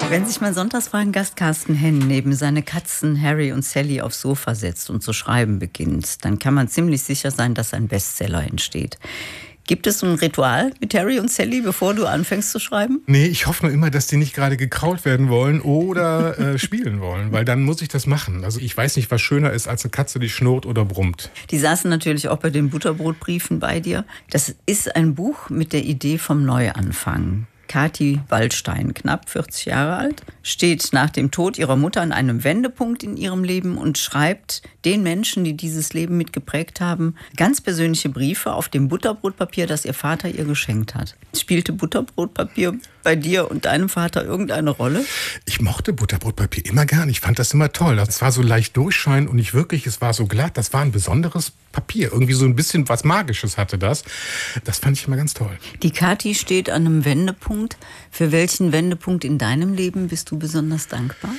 Wenn sich mein Sonntagsfragen-Gast Carsten Henn neben seine Katzen Harry und Sally aufs Sofa setzt und zu schreiben beginnt, dann kann man ziemlich sicher sein, dass ein Bestseller entsteht. Gibt es ein Ritual mit Harry und Sally, bevor du anfängst zu schreiben? Nee, ich hoffe nur immer, dass die nicht gerade gekrault werden wollen oder spielen wollen, weil dann muss ich das machen. Also ich weiß nicht, was schöner ist, als eine Katze, die schnurrt oder brummt. Die saßen natürlich auch bei den Butterbrotbriefen bei dir. Das ist ein Buch mit der Idee vom Neuanfang. Kathi Waldstein, knapp 40 Jahre alt, steht nach dem Tod ihrer Mutter an einem Wendepunkt in ihrem Leben und schreibt den Menschen, die dieses Leben mitgeprägt haben, ganz persönliche Briefe auf dem Butterbrotpapier, das ihr Vater ihr geschenkt hat. Spielte Butterbrotpapier bei dir und deinem Vater irgendeine Rolle? Ich mochte Butterbrotpapier immer gern. Ich fand das immer toll. Es war so leicht durchscheinend und nicht wirklich, es war so glatt. Das war ein besonderes Papier. Irgendwie so ein bisschen was Magisches hatte das. Das fand ich immer ganz toll. Die Kathi steht an einem Wendepunkt. Für welchen Wendepunkt in deinem Leben bist du besonders dankbar?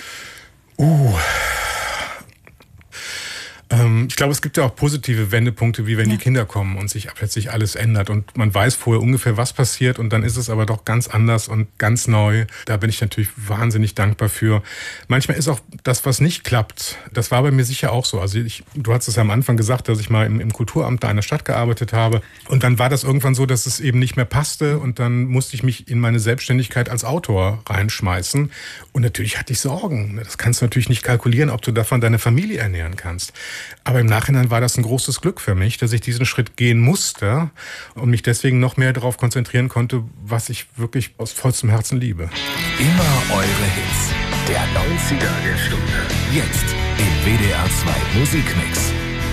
Ich glaube, es gibt ja auch positive Wendepunkte, wie wenn die Kinder kommen und sich plötzlich alles ändert und man weiß vorher ungefähr, was passiert und dann ist es aber doch ganz anders und ganz neu. Da bin ich natürlich wahnsinnig dankbar für. Manchmal ist auch das, was nicht klappt, das war bei mir sicher auch so. Also du hast es ja am Anfang gesagt, dass ich mal im Kulturamt da in der Stadt gearbeitet habe und dann war das irgendwann so, dass es eben nicht mehr passte und dann musste ich mich in meine Selbstständigkeit als Autor reinschmeißen und natürlich hatte ich Sorgen. Das kannst du natürlich nicht kalkulieren, ob du davon deine Familie ernähren kannst. Aber im Nachhinein war das ein großes Glück für mich, dass ich diesen Schritt gehen musste und mich deswegen noch mehr darauf konzentrieren konnte, was ich wirklich aus vollstem Herzen liebe. Immer eure Hits. Der 90er der Stunde. Jetzt im WDR 2 Musikmix.